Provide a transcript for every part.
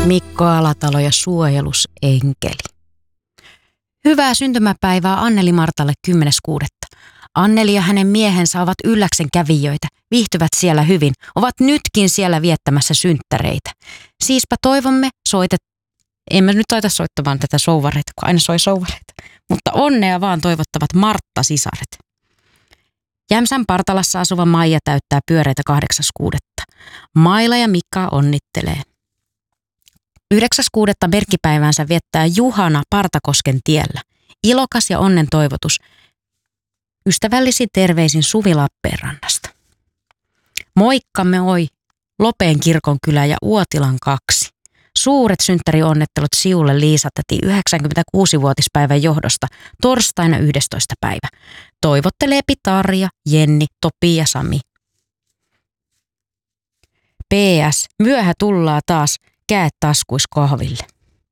Mikko Alatalo ja suojelusenkeli. Hyvää syntymäpäivää Anneli Martalle 10.6. Anneli ja hänen miehensä ovat Ylläksen kävijöitä, viihtyvät siellä hyvin, ovat nytkin siellä viettämässä synttäreitä. Siispä toivomme emme nyt taita soittamaan tätä souvareita, kun aina soi souvareita, mutta onnea vaan toivottavat Martta-sisaret. Jämsän Partalassa asuva Maija täyttää pyöreitä 8.6. Maila ja Mika onnittelee. 9.6. merkkipäivänsä viettää Juhana Partakosken tiellä. Ilokas ja onnen toivotus. Ystävällisin terveisin Suvi Lappeenrannasta. Moikkamme oi, Lopeen kirkonkylä ja Uotilan 2. Suuret synttärionnettelut Siulle Liisa-täti 96-vuotispäivän johdosta torstaina 11. päivä. Toivottelee Tarja, Jenni, Topi ja Sami. PS. Myöhä tullaa taas, käet taskuis kahville.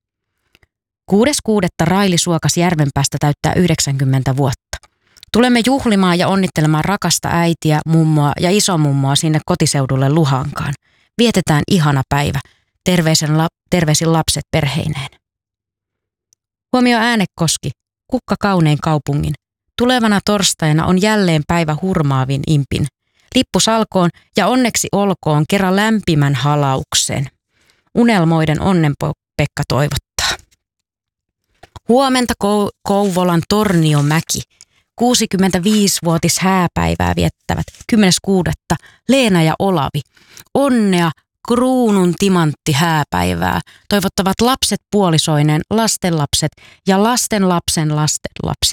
6.6. Raili Suokas Järvenpäästä täyttää 90 vuotta. Tulemme juhlimaan ja onnittelemaan rakasta äitiä, mummoa ja isomummoa sinne kotiseudulle Luhankaan. Vietetään ihana päivä. Terveisin lapset perheineen. Huomio Äänekoski, kukka kaunein kaupungin. Tulevana torstaina on jälleen päivä hurmaavin impin. Lippu salkoon ja onneksi olkoon kerran lämpimän halauksen. Unelmoiden Onnen-Pekka toivottaa. Huomenta Kouvolan Torniomäki. 65-vuotis hääpäivää viettävät 10.6. Leena ja Olavi. Onnea kruunun timantti hääpäivää toivottavat lapset puolisoineen, lastenlapset ja lastenlapsen lastenlapset.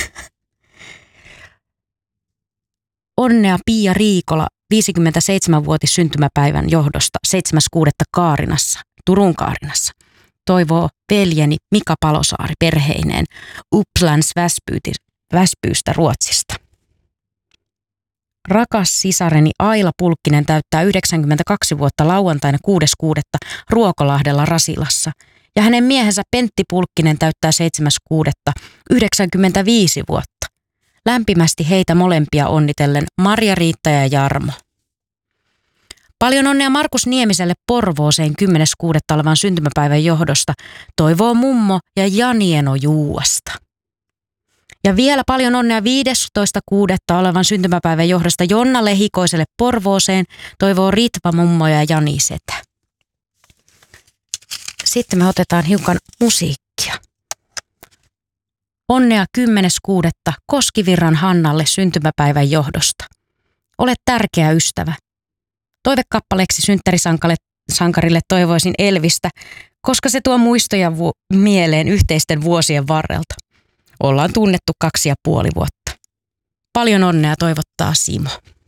Onnea Pia Riikola 57-vuotis syntymäpäivän johdosta 7.6. Kaarinassa, Turun Kaarinassa. Toivoo veljeni Mika Palosaari perheineen Upplands Väspyystä Ruotsista. Rakas sisareni Aila Pulkkinen täyttää 92 vuotta lauantaina 6.6. Ruokolahdella Rasilassa. Ja hänen miehensä Pentti Pulkkinen täyttää 7.6. 95 vuotta. Lämpimästi heitä molempia onnitellen Marja-Riitta ja Jarmo. Paljon onnea Markus Niemiselle Porvooseen 10.6. olevan syntymäpäivän johdosta. Toivoo mummo ja Janieno Juuasta. Ja vielä paljon onnea 15.6. olevan syntymäpäivän johdosta Jonna Lehikoiselle Porvooseen. Toivoo Ritva mummo ja Jani setä. Sitten me otetaan hiukan musiikkia. Onnea 10.6. Koskivirran Hannalle syntymäpäivän johdosta. Olet tärkeä ystävä. Toivekappaleeksi synttärisankarille toivoisin Elvistä, koska se tuo muistoja mieleen yhteisten vuosien varrelta. Ollaan tunnettu 2,5 vuotta. Paljon onnea toivottaa Simo.